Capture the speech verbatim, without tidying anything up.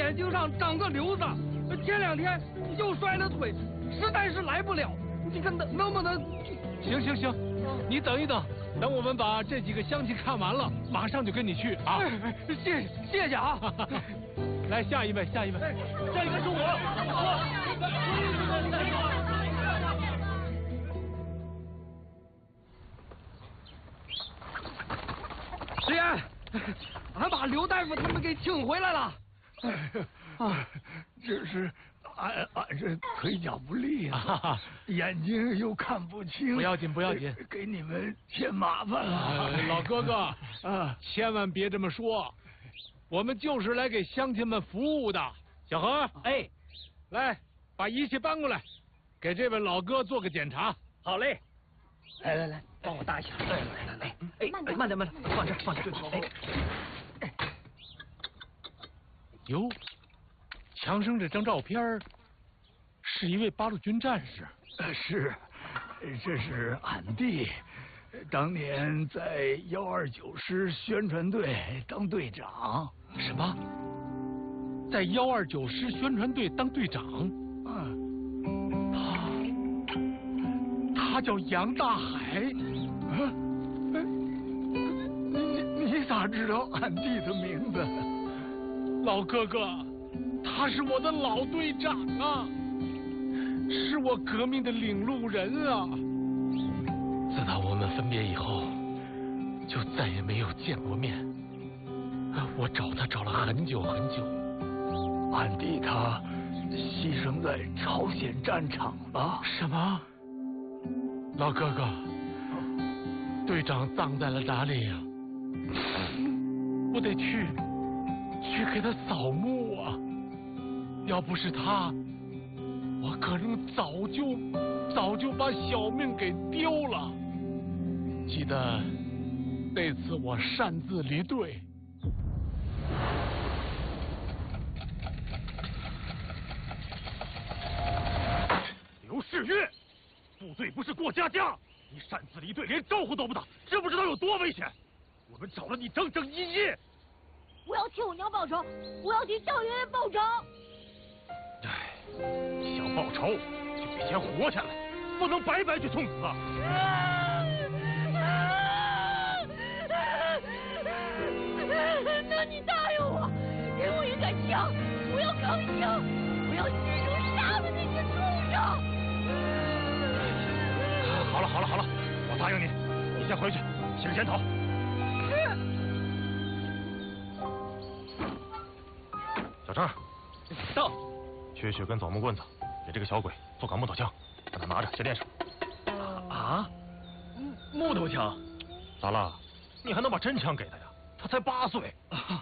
眼睛上长个瘤子，前两天又摔了腿，实在是来不了。你看能能不能？ 行行行，你等一等，等我们把这几个乡亲看完了，马上就跟你去啊！ 谢谢谢谢啊！ 来下一位，下一位， 下一位是我，我。师爷，俺把刘大夫他们给请回来了。 啊，只是俺俺这腿脚不利啊，眼睛又看不清。 不要紧，不要紧， 给你们添麻烦了。 呃、老哥哥啊，千万别这么说，我们就是来给乡亲们服务的。小何， 哎， 来把仪器搬过来，给这位老哥做个检查。 好嘞。来来来，帮我搭一下。来来来来，哎，慢点慢点，放这放这。哎。 哟，墙上这张照片是一位八路军战士。 呃，是，这是俺弟，当年在幺二九师宣传队当队长。 什么？在幺二九师宣传队当队长？ 嗯， 他他叫杨大海。 啊，你你你咋知道俺弟的名字？ 老哥哥，他是我的老队长啊，是我革命的领路人啊。自打我们分别以后，就再也没有见过面。我找他找了很久很久。 俺弟他牺牲在朝鲜战场了。 什么？老哥哥，队长葬在了哪里呀？我得去。去给他扫墓啊！要不是他，我可能早就早就把小命给丢了。记得那次我擅自离队。 刘世玉，部队不是过家家，你擅自离队，连招呼都不打，知不知道有多危险？我们找了你整整一夜。 我要替我娘报仇，我要替少爷爷报仇。 哎，想报仇就得先活下来，不能白白去送死啊！ 那你答应我，给我一杆枪，我要扛枪，我要亲手杀了那些畜生。 好了好了好了，我答应你，你先回去洗个检讨。 是。 小张， 到。 去取根枣木棍子，给这个小鬼做杆木头枪，让他拿着先练手。 啊？木头枪？ 咋了？你还能把真枪给他呀？他才八岁。 啊